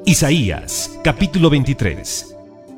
Isaías, capítulo 23.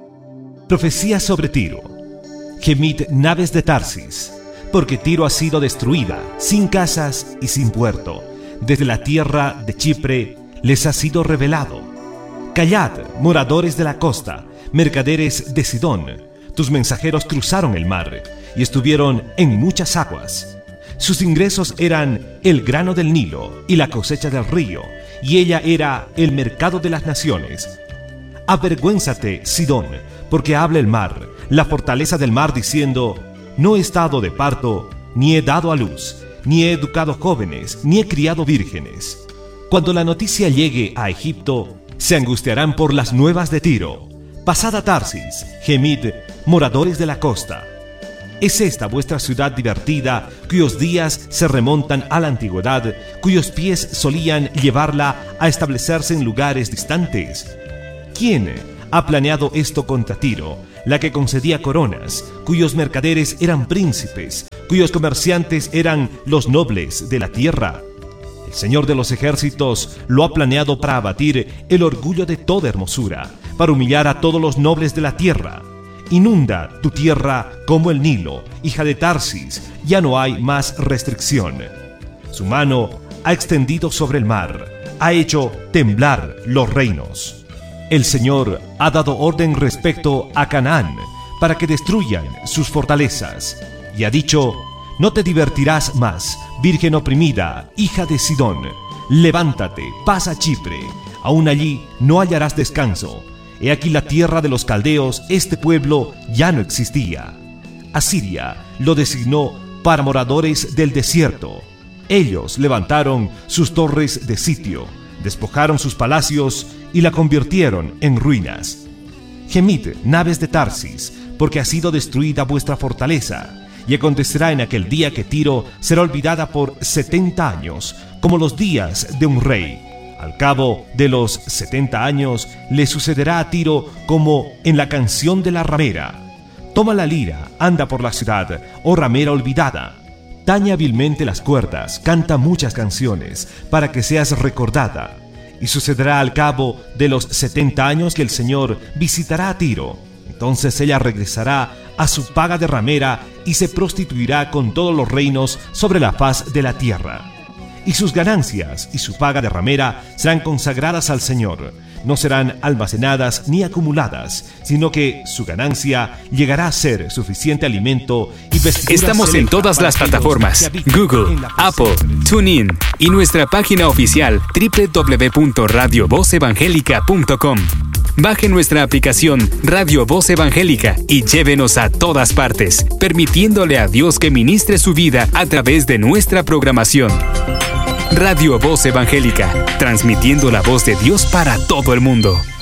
Profecía sobre Tiro. Gemid naves de Tarsis, porque Tiro ha sido destruida, sin casas y sin puerto. Desde la tierra de Chipre les ha sido revelado. Callad, moradores de la costa, mercaderes de Sidón. Tus mensajeros cruzaron el mar y estuvieron en muchas aguas. Sus ingresos eran el grano del Nilo y la cosecha del río, y ella era el mercado de las naciones. Avergüénzate, Sidón, porque habla el mar, la fortaleza del mar, diciendo: no he estado de parto, ni he dado a luz, ni he educado jóvenes, ni he criado vírgenes. Cuando la noticia llegue a Egipto, se angustiarán por las nuevas de Tiro. Pasad a Tarsis, gemid, moradores de la costa. ¿Es esta vuestra ciudad divertida, cuyos días se remontan a la antigüedad, cuyos pies solían llevarla a establecerse en lugares distantes? ¿Quién ha planeado esto contra Tiro, la que concedía coronas, cuyos mercaderes eran príncipes, cuyos comerciantes eran los nobles de la tierra? El Señor de los ejércitos lo ha planeado para abatir el orgullo de toda hermosura, para humillar a todos los nobles de la tierra. Inunda tu tierra como el Nilo, hija de Tarsis, ya no hay más restricción. Su mano ha extendido sobre el mar, ha hecho temblar los reinos. El Señor ha dado orden respecto a Canaán, para que destruyan sus fortalezas, y ha dicho: no te divertirás más, virgen oprimida, hija de Sidón. Levántate, pasa a Chipre, aún allí no hallarás descanso. He aquí la tierra de los caldeos, este pueblo ya no existía. Asiria lo designó para moradores del desierto. Ellos levantaron sus torres de sitio, despojaron sus palacios y la convirtieron en ruinas. Gemid, naves de Tarsis, porque ha sido destruida vuestra fortaleza. Y acontecerá en aquel día que Tiro será olvidada por 70 años, como los días de un rey. Al cabo de los 70 años le sucederá a Tiro como en la canción de la ramera. Toma la lira, anda por la ciudad, oh ramera olvidada. Tañe hábilmente las cuerdas, canta muchas canciones, para que seas recordada. Y sucederá al cabo de los 70 años que el Señor visitará a Tiro. Entonces ella regresará a su paga de ramera y se prostituirá con todos los reinos sobre la faz de la tierra. Y sus ganancias y su paga de ramera serán consagradas al Señor. No serán almacenadas ni acumuladas, sino que su ganancia llegará a ser suficiente alimento y vestiduras. Estamos en todas las plataformas: Google, Apple, TuneIn y nuestra página oficial www.radiovozevangelica.com. Baje nuestra aplicación Radio Voz Evangélica y llévenos a todas partes, permitiéndole a Dios que ministre su vida a través de nuestra programación. Radio Voz Evangélica, transmitiendo la voz de Dios para todo el mundo.